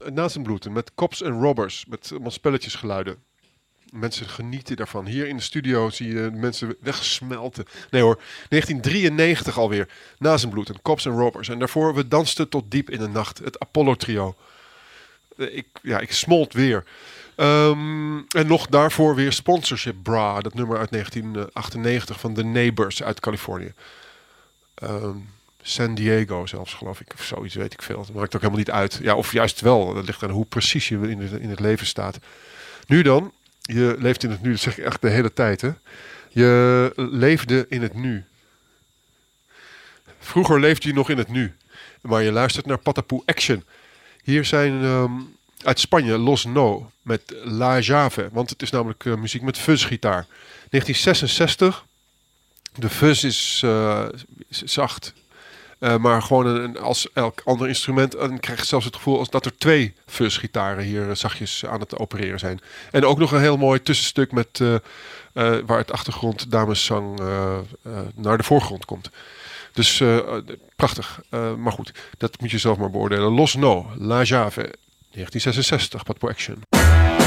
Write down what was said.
Nazenbloed met Cops and Robbers. Met allemaal spelletjesgeluiden. Mensen genieten daarvan. Hier in de studio zie je mensen wegsmelten. Nee hoor, 1993 alweer. Nazenbloed en Cops and Robbers. En daarvoor We dansten tot diep in de nacht. Het Apollo trio. Ik smolt weer. En nog daarvoor weer Sponsorship Bra. Dat nummer uit 1998 van The Neighbors uit Californië. San Diego zelfs, geloof ik. Of zoiets, weet ik veel. Dat maakt ook helemaal niet uit. Ja, of juist wel. Dat ligt aan hoe precies je in het leven staat. Nu dan. Je leeft in het nu. Dat zeg ik echt de hele tijd, hè. Je leefde in het nu. Vroeger leefde je nog in het nu. Maar je luistert naar Patapoe Action. Hier zijn uit Spanje Los No met La Jave. Want het is namelijk muziek met fuzzgitaar. 1966. De fuzz is zacht. Maar gewoon als elk ander instrument. Dan krijg je zelfs het gevoel als dat er 2 fuzzgitaren hier zachtjes aan het opereren zijn. En ook nog een heel mooi tussenstuk met waar het achtergrond dameszang naar de voorgrond komt. Dus prachtig. Maar goed, dat moet je zelf maar beoordelen. Los No, La Jave, 1966, Patapoe Action.